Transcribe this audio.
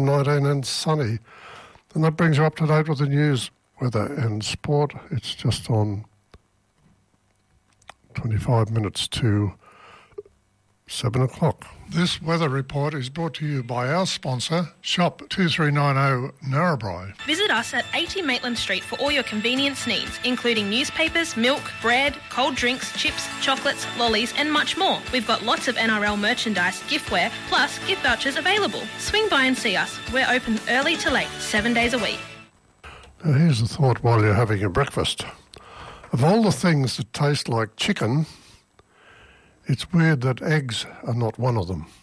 19 and sunny. And that brings you up to date with the news, weather and sport. It's just on 25 minutes to 7 o'clock. This weather report is brought to you by our sponsor, Shop 2390 Narrabri. Visit us at 80 Maitland Street for all your convenience needs, including newspapers, milk, bread, cold drinks, chips, chocolates, lollies and much more. We've got lots of NRL merchandise, giftware, plus gift vouchers available. Swing by and see us. We're open early to late, 7 days a week. Now here's a thought while you're having your breakfast. Of all the things that taste like chicken, it's weird that eggs are not one of them.